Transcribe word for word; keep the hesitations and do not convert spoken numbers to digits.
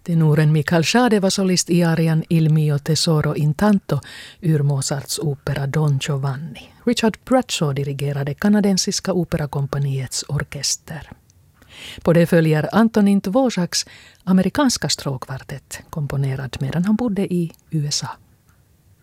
Tenoren Michael Schade var solist i arian Il mio tesoro intanto ur Mozarts opera Don Giovanni. Richard Bradshaw dirigerade kanadensiska operakompaniets orkester. På det följer Antonin Dvořáks amerikanska stråkkvartett komponerad medan han bodde i U S A.